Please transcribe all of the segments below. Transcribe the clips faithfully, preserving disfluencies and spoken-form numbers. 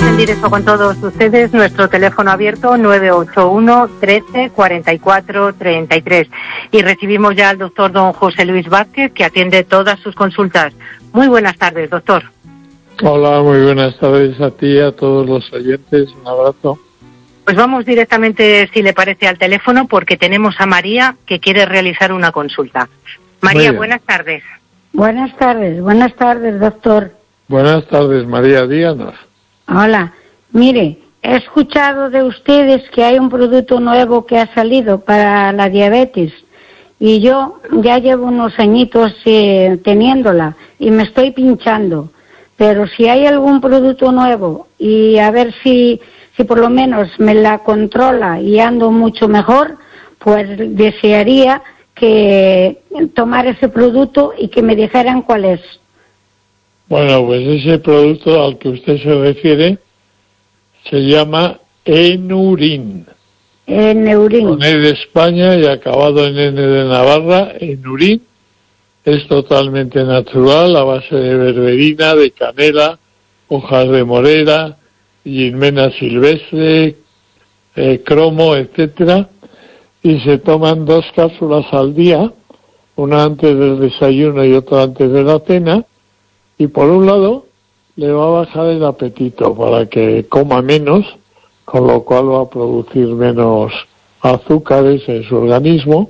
en directo con todos ustedes. Nuestro teléfono abierto nueve ocho uno, trece, cuarenta y cuatro, treinta y tres. Y recibimos ya al doctor don José Luis Vázquez, que atiende todas sus consultas. Muy buenas tardes, doctor. Hola, muy buenas tardes a ti y a todos los oyentes. Un abrazo. Pues vamos directamente, si le parece, al teléfono, porque tenemos a María, que quiere realizar una consulta. María, buenas tardes. Buenas tardes, buenas tardes, doctor. Buenas tardes, María, díganos. Hola, mire, he escuchado de ustedes que hay un producto nuevo que ha salido para la diabetes y yo ya llevo unos añitos eh, teniéndola y me estoy pinchando, pero si hay algún producto nuevo y a ver si, si por lo menos me la controla y ando mucho mejor, pues desearía que tomar ese producto y que me dijeran cuál es. Bueno, pues ese producto al que usted se refiere se llama Enurin. Enurin. Con E de España y acabado en N de Navarra, Enurin. Es totalmente natural, a base de berberina, de canela, hojas de morera, gilmena silvestre, eh, cromo, etcétera. Y se toman dos cápsulas al día, una antes del desayuno y otra antes de la cena. Y por un lado, le va a bajar el apetito para que coma menos, con lo cual va a producir menos azúcares en su organismo.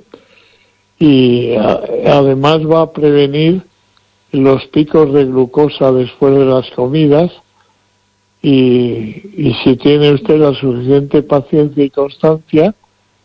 Y a, además va a prevenir los picos de glucosa después de las comidas. Y, y si tiene usted la suficiente paciencia y constancia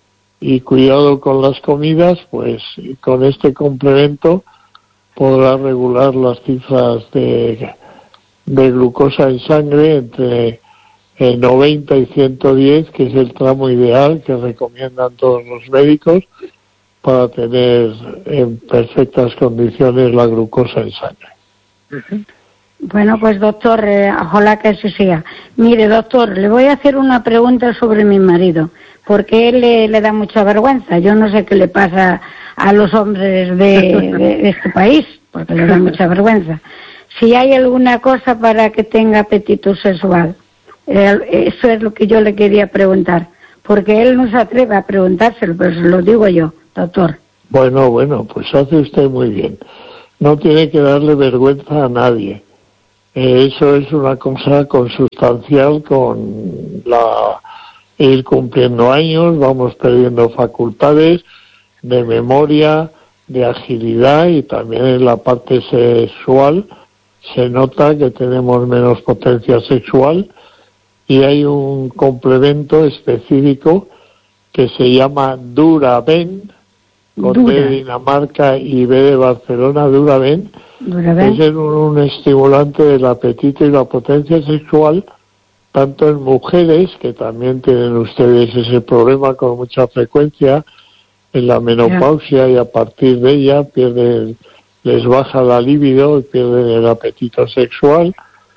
y cuidado con las comidas, pues con este complemento podrá regular las cifras de, de glucosa en sangre entre eh, noventa y ciento diez, que es el tramo ideal que recomiendan todos los médicos para tener en perfectas condiciones la glucosa en sangre. Uh-huh. Bueno, pues doctor, eh, ojalá que así sea. Mire, doctor, le voy a hacer una pregunta sobre mi marido, porque él le, le da mucha vergüenza. Yo no sé qué le pasa a los hombres de, de, de este país, porque le da mucha vergüenza. Si hay alguna cosa para que tenga apetito sexual, eh, eso es lo que yo le quería preguntar, porque él no se atreve a preguntárselo, pero se lo digo yo, doctor. Bueno, bueno, pues hace usted muy bien. No tiene que darle vergüenza a nadie. Eh, eso es una cosa consustancial con la ir cumpliendo años, vamos perdiendo facultades de memoria, de agilidad, y también en la parte sexual se nota que tenemos menos potencia sexual, y hay un complemento específico que se llama Duraben, con D de Dinamarca y B de Barcelona, Duraben, Duraben. Es un, un estimulante del apetito y la potencia sexual, tanto en mujeres, que también tienen ustedes ese problema con mucha frecuencia, en la menopausia, y a partir de ella pierden, les baja la libido y pierden el apetito sexual.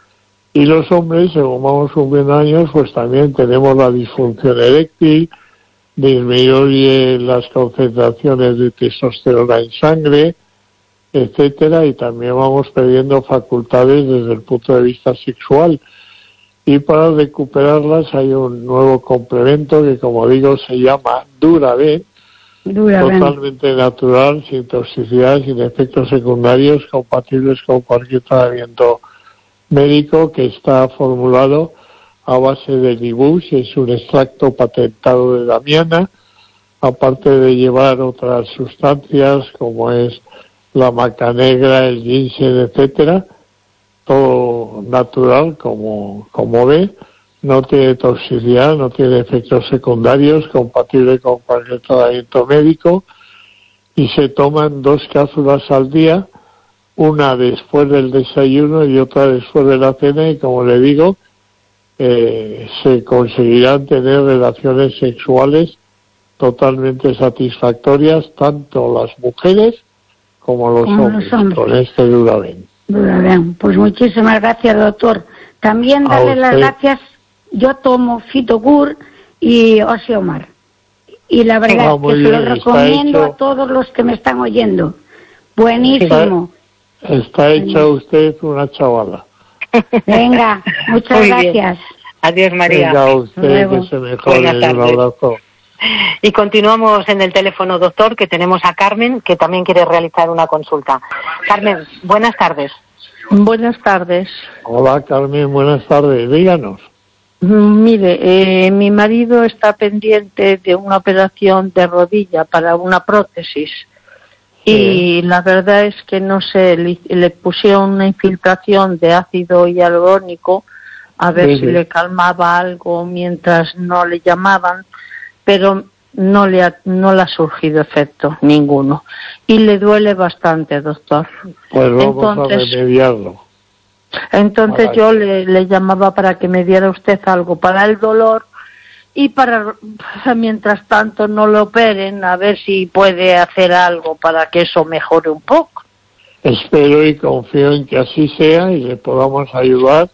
Y los hombres, según vamos cumpliendo años, pues también tenemos la disfunción eréctil, disminuye las concentraciones de testosterona en sangre, etcétera, y también vamos perdiendo facultades desde el punto de vista sexual. Y para recuperarlas hay un nuevo complemento que, como digo, se llama Duraben, Duraben. Totalmente natural, sin toxicidad, sin efectos secundarios, compatibles con cualquier tratamiento médico, que está formulado a base de Nibus, es un extracto patentado de Damiana, aparte de llevar otras sustancias como es la maca negra, el ginseng, etcétera, todo natural, como, como ve, no tiene toxicidad, no tiene efectos secundarios, compatible con cualquier tratamiento médico, y se toman dos cápsulas al día, una después del desayuno y otra después de la cena, y como le digo, eh, se conseguirán tener relaciones sexuales totalmente satisfactorias, tanto las mujeres como los, como hombres, los hombres, con este Duraben. Duraben. Pues muchísimas gracias, doctor. También darle las gracias. Yo tomo Fitogur y Osteomar. Y la verdad ah, que bien, se lo recomiendo hecho, a todos los que me están oyendo. Buenísimo. Está, está hecha usted una chavala. Venga, muchas Muy gracias. Adiós, María. Venga, usted que se mejore. Un abrazo. Y continuamos en el teléfono, doctor, que tenemos a Carmen, que también quiere realizar una consulta. Carmen, buenas tardes. Buenas tardes. Hola, Carmen, buenas tardes. Díganos. Mire, eh, mi marido está pendiente de una operación de rodilla para una prótesis. Sí. Y la verdad es que no sé, le, le pusieron una infiltración de ácido hialurónico a ver sí, si sí. le calmaba algo mientras no le llamaban, pero no le ha, no le ha surgido efecto ninguno. Y le duele bastante, doctor. Pues vamos entonces, a remediarlo. Entonces para yo le, le llamaba para que me diera usted algo para el dolor y para, mientras tanto no lo operen, a ver si puede hacer algo para que eso mejore un poco. Espero y confío en que así sea y le podamos ayudar,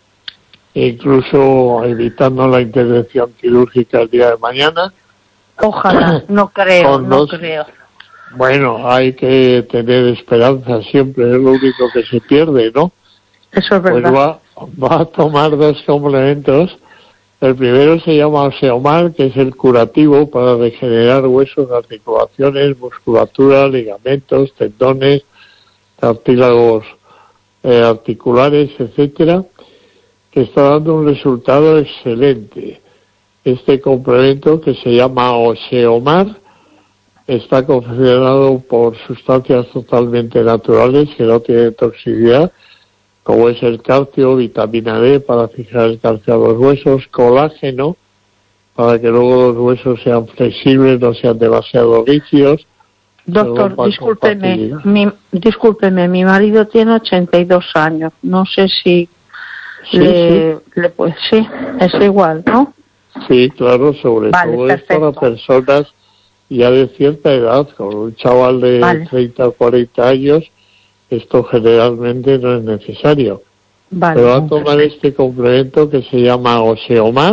incluso evitando la intervención quirúrgica el día de mañana. Ojalá, no creo, no dos, creo. Bueno, hay que tener esperanza siempre, es lo único que se pierde, ¿no? Eso es verdad. Pues va, va a tomar dos complementos. El primero se llama Oseomar, que es el curativo para regenerar huesos, articulaciones, musculatura, ligamentos, tendones, cartílagos eh, articulares, etcétera, que está dando un resultado excelente. Este complemento, que se llama Oseomar, está confeccionado por sustancias totalmente naturales que no tienen toxicidad, como es el calcio, vitamina D para fijar el calcio a los huesos, colágeno para que luego los huesos sean flexibles, no sean demasiado rígidos. Doctor, discúlpeme, mi, discúlpeme, mi marido tiene ochenta y dos años, no sé si sí, le, sí. le pues sí, es igual, ¿no? Sí, claro, sobre vale, todo perfecto. es para personas ya de cierta edad, con un chaval de vale. treinta o cuarenta años, esto generalmente no es necesario. Vale, pero va a tomar perfecto. Este complemento que se llama Oseomar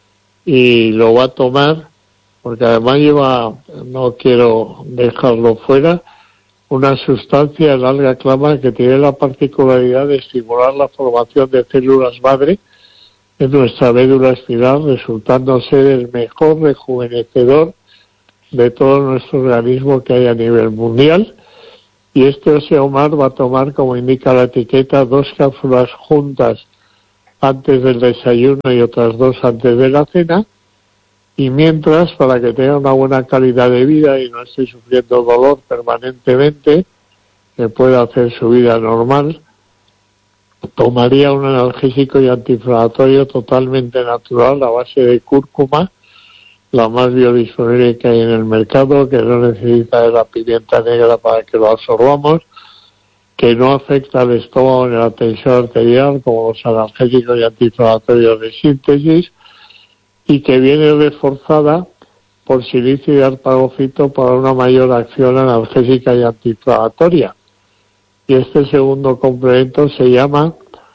y lo va a tomar porque además lleva, no quiero dejarlo fuera, una sustancia en alga clama que tiene la particularidad de estimular la formación de células madre en nuestra médula espinal, resultando ser el mejor rejuvenecedor de todo nuestro organismo que hay a nivel mundial. Y este Oseomar va a tomar, como indica la etiqueta, dos cápsulas juntas antes del desayuno y otras dos antes de la cena. Y mientras, para que tenga una buena calidad de vida y no esté sufriendo dolor permanentemente, que pueda hacer su vida normal, tomaría un analgésico y antiinflamatorio totalmente natural a base de cúrcuma, la más biodisponible que hay en el mercado, que no necesita de la pimienta negra para que lo absorbamos, que no afecta al estómago ni a la tensión arterial como los analgésicos y antiinflamatorios de síntesis, y que viene reforzada por silicio y arpagofito para una mayor acción analgésica y antiinflamatoria. Y este segundo complemento se llama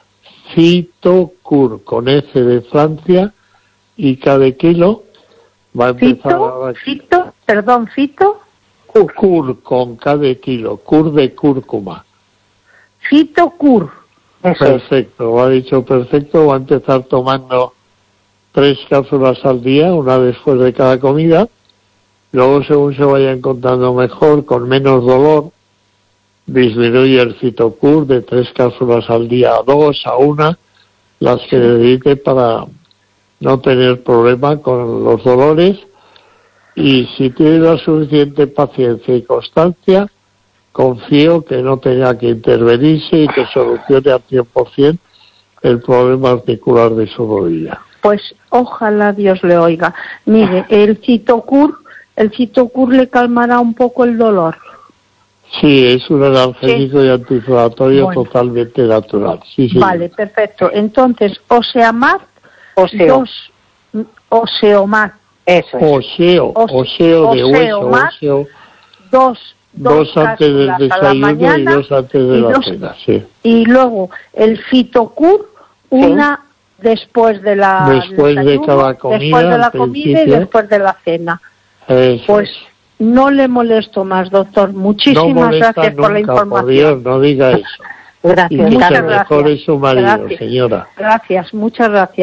Fitocur, con F de Francia y K de kilo. Va a empezar Fito, Fito, perdón, Fito. Cur. Cur, con K de kilo, cur de cúrcuma. Fitocur. Perfecto, lo ha dicho perfecto. Va a empezar tomando tres cápsulas al día, una después de cada comida. Luego, según se vaya encontrando mejor, con menos dolor, disminuye el Fitocur de tres cápsulas al día a dos, a una, las que necesite para no tener problema con los dolores. Y si tiene la suficiente paciencia y constancia, confío que no tenga que intervenirse y que solucione al cien por ciento el problema articular de su rodilla. Pues ojalá Dios le oiga. Mire, el Fitocur, el Fitocur le calmará un poco el dolor. Sí, es un analgésico sí. y antiinflamatorio bueno. totalmente natural. Sí, sí. Vale, perfecto. Entonces, Oseamar, Oseo. dos, Oseomar. Eso es. Oseo, oseo de hueso, oseo. Dos, dos, dos antes del desayuno y dos antes de la dos, cena, sí. Y luego el Fitocur, una sí. después de la después desayuno, de cada comida, después de la comida y después de la cena. Eso pues es. No le molesto más, doctor. Muchísimas no gracias nunca, por la información. Por Dios, no diga eso. Gracias. Y muchas gracias. Mejor es su marido, gracias. señora. Gracias, muchas gracias.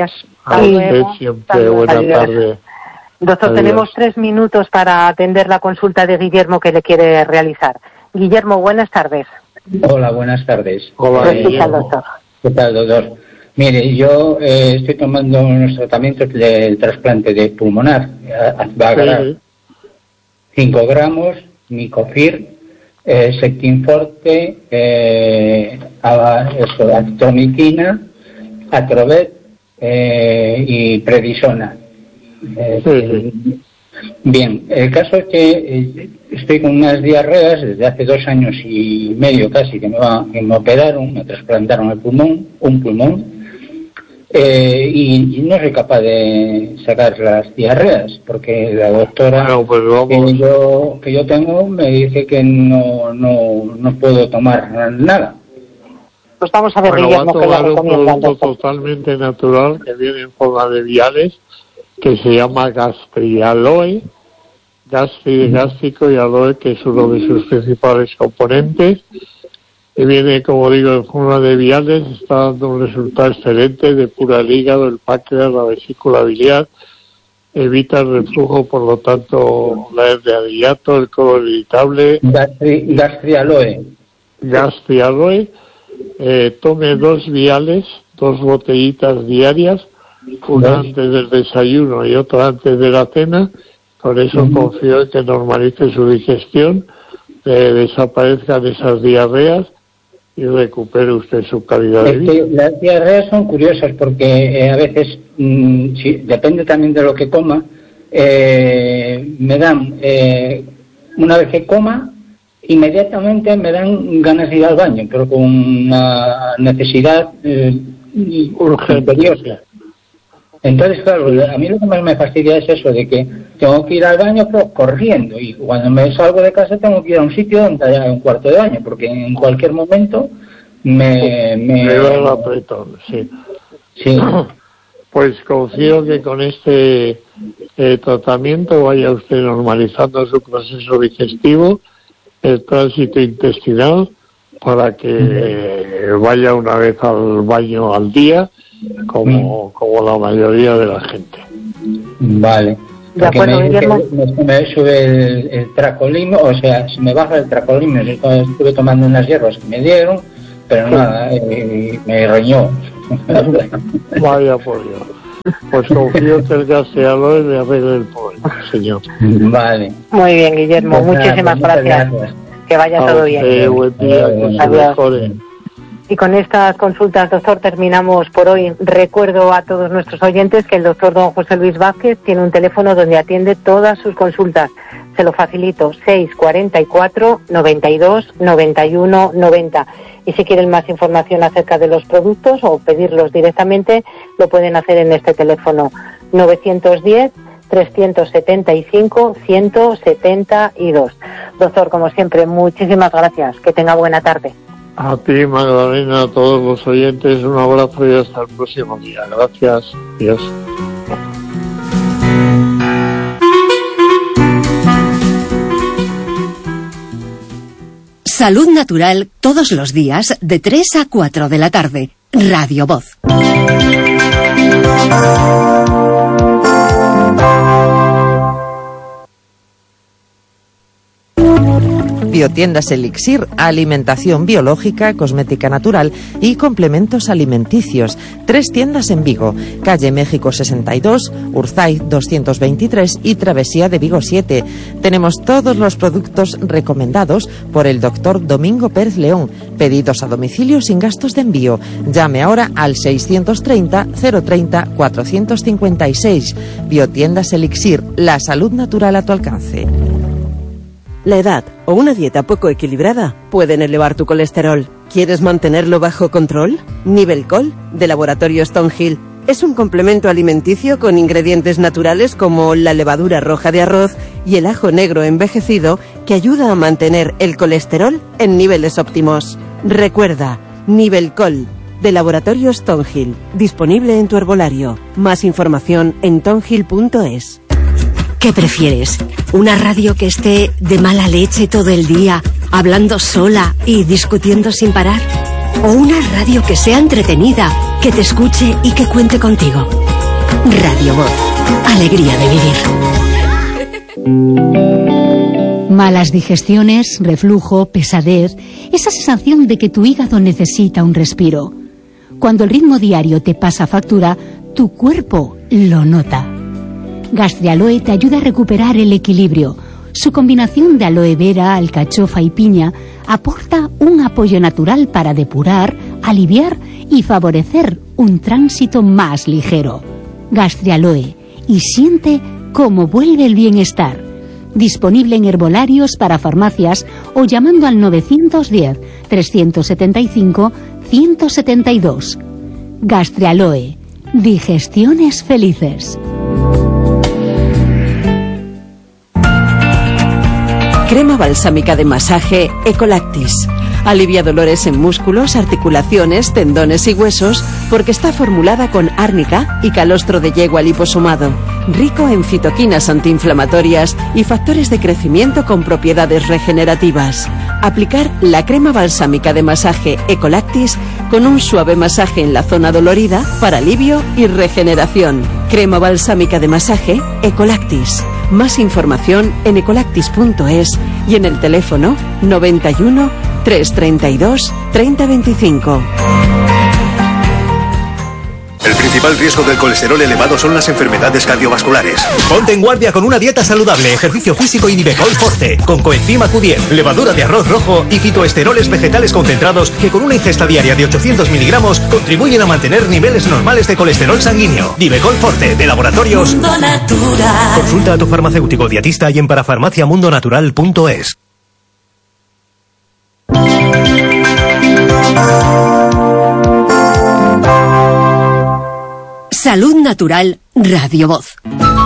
A usted siempre, buena tarde. Doctor, Adiós. Tenemos tres minutos para atender la consulta de Guillermo que le quiere realizar. Guillermo, buenas tardes. Hola, buenas tardes. Hola, eh, Guillermo. Doctor. ¿Qué tal, doctor? Mire, yo eh, estoy tomando unos tratamientos del trasplante de pulmonar, Azbagra, Sí. cinco gramos, Micofir, eh, Sectinforte, eh, eso, Astromicina, Atrovet eh, y Prednisona. Eh, Sí. Bien, el caso es que eh, estoy con unas diarreas desde hace dos años y medio casi que me, va, que me operaron, me trasplantaron el pulmón, un pulmón, eh, y, y no soy capaz de sacar las diarreas porque la doctora Bueno, pues vamos. que yo que yo tengo me dice que no no no puedo tomar nada. Pues vamos a ver, Bueno, va a Guillermo, que le tomar un recomienda el producto doctor. totalmente natural que viene en forma de viales, que se llama Gastrialoe, gastri gástrico y aloe, que es uno de sus principales componentes, y viene, como digo, en forma de viales, está dando un resultado excelente, depura el hígado, el páncreas, la vesícula biliar, evita el reflujo, por lo tanto, la hernia de hiato, el colon irritable. Gastri, gastrialoe. Gastrialoe, eh, tome dos viales, dos botellitas diarias, una antes del desayuno y otra antes de la cena. Con eso uh-huh. confío en que normalice su digestión, eh, desaparezcan esas diarreas y recupere usted su calidad de vida. Las diarreas son curiosas porque eh, a veces, mmm, sí, depende también de lo que coma, eh, me dan, eh, una vez que coma, inmediatamente me dan ganas de ir al baño, pero con una necesidad eh, urgente. Entonces, claro, a mí lo que más me fastidia es eso, de que tengo que ir al baño pero corriendo, y cuando me salgo de casa tengo que ir a un sitio donde haya un cuarto de baño, porque en cualquier momento me... Me, me va el apretón, sí. Sí. Pues confío que con este eh, tratamiento vaya usted normalizando su proceso digestivo, el tránsito intestinal, para que eh, vaya una vez al baño al día, como, como la mayoría de la gente. Vale. De acuerdo, me, Guillermo. Me, me sube el, el tracolimo, o sea, se me baja el tracolimo. Estuve tomando unas hierbas que me dieron, pero sí. nada, eh, me reñó. Vaya por Dios. Pues confío que el gastrialoe le arregle el problema, señor. Vale. Muy bien, Guillermo. Pues Muchísimas nada, gracias. gracias. Que vaya a todo usted, bien. Buen día, que se mejore. Y con estas consultas, doctor, terminamos por hoy. Recuerdo a todos nuestros oyentes que el doctor don José Luis Vázquez tiene un teléfono donde atiende todas sus consultas. Se lo facilito, seis cuarenta y cuatro, noventa y dos, noventa y uno, noventa. Y si quieren más información acerca de los productos o pedirlos directamente, lo pueden hacer en este teléfono, novecientos diez, trescientos setenta y cinco, ciento setenta y dos. Doctor, como siempre, muchísimas gracias. Que tenga buena tarde. A ti, Magdalena, a todos los oyentes, un abrazo y hasta el próximo día. Gracias. Dios. Salud Natural todos los días de tres a cuatro de la tarde. Radio Voz. Biotiendas Elixir, alimentación biológica, cosmética natural y complementos alimenticios. Tres tiendas en Vigo, calle México sesenta y dos, Urzaiz doscientos veintitrés y Travesía de Vigo siete. Tenemos todos los productos recomendados por el doctor Domingo Pérez León. Pedidos a domicilio sin gastos de envío. Llame ahora al seiscientos treinta, cero treinta, cuatrocientos cincuenta y seis. Biotiendas Elixir, la salud natural a tu alcance. La edad o una dieta poco equilibrada pueden elevar tu colesterol. ¿Quieres mantenerlo bajo control? Nivelcol, de Laboratorio Stonehill, es un complemento alimenticio con ingredientes naturales como la levadura roja de arroz y el ajo negro envejecido que ayuda a mantener el colesterol en niveles óptimos. Recuerda, Nivelcol, de Laboratorio Stonehill, disponible en tu herbolario. Más información en tonhill punto es. ¿Qué prefieres? ¿Una radio que esté de mala leche todo el día, hablando sola y discutiendo sin parar? ¿O una radio que sea entretenida, que te escuche y que cuente contigo? Radio Voz. Alegría de vivir. Malas digestiones, reflujo, pesadez, esa sensación de que tu hígado necesita un respiro. Cuando el ritmo diario te pasa factura, tu cuerpo lo nota. Gastrialoe te ayuda a recuperar el equilibrio. Su combinación de aloe vera, alcachofa y piña aporta un apoyo natural para depurar, aliviar y favorecer un tránsito más ligero. Gastrialoe, y siente cómo vuelve el bienestar. Disponible en herbolarios para farmacias o llamando al novecientos diez, trescientos setenta y cinco, ciento setenta y dos. Gastrialoe, digestiones felices. Crema balsámica de masaje Ecolactis. Alivia dolores en músculos, articulaciones, tendones y huesos porque está formulada con árnica y calostro de yegua liposomado, rico en fitoquinas antiinflamatorias y factores de crecimiento con propiedades regenerativas. Aplicar la crema balsámica de masaje Ecolactis con un suave masaje en la zona dolorida para alivio y regeneración. Crema balsámica de masaje Ecolactis. Más información en ecolactis punto es y en el teléfono noventa y uno, trescientos treinta y dos, treinta veinticinco. El principal riesgo del colesterol elevado son las enfermedades cardiovasculares. Ponte en guardia con una dieta saludable, ejercicio físico y Nivecol Forte, con coenzima Q diez, levadura de arroz rojo y fitoesteroles vegetales concentrados que con una ingesta diaria de ochocientos miligramos contribuyen a mantener niveles normales de colesterol sanguíneo. Nivecol Forte, de Laboratorios Mundo Natural. Consulta a tu farmacéutico dietista y en parafarmacia mundo natural punto es. Salud Natural, Radio Voz.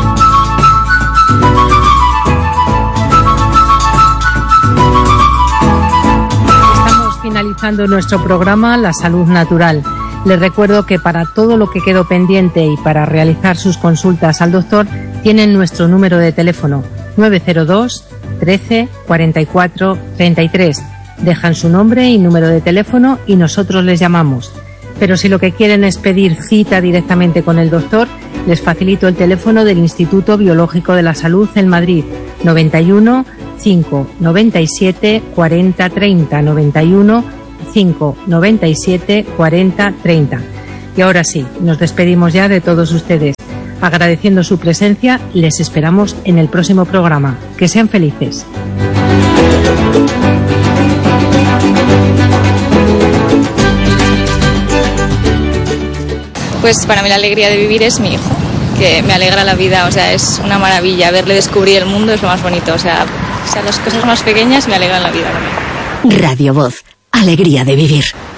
Estamos finalizando nuestro programa La Salud Natural. Les recuerdo que para todo lo que quedó pendiente y para realizar sus consultas al doctor, tienen nuestro número de teléfono nueve cero dos, trece, cuarenta y cuatro, treinta y tres. Dejan su nombre y número de teléfono y nosotros les llamamos. Pero si lo que quieren es pedir cita directamente con el doctor, les facilito el teléfono del Instituto Biológico de la Salud en Madrid, noventa y uno, cinco, noventa y siete, cuarenta, treinta, noventa y uno, cinco, noventa y siete, cuarenta, treinta. Y ahora sí, nos despedimos ya de todos ustedes. Agradeciendo su presencia, les esperamos en el próximo programa. Que sean felices. Pues para mí la alegría de vivir es mi hijo, que me alegra la vida, o sea, es una maravilla. Verle descubrir el mundo es lo más bonito, o sea, o sea las cosas más pequeñas me alegran la vida. Radio Voz, alegría de vivir.